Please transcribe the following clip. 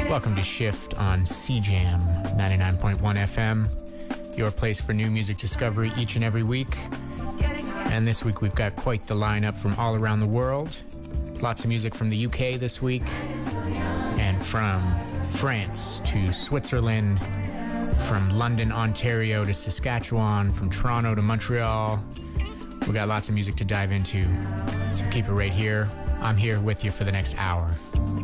Welcome to Shift on CJAM 99.1 FM, your place for new music discovery each and every week. And this week we've got quite the lineup from all around the world. Lots of music from the UK this week, and from France to Switzerland, from London, Ontario to Saskatchewan, from Toronto to Montreal. We got lots of music to dive into, so keep it right here. I'm here with you for the next hour.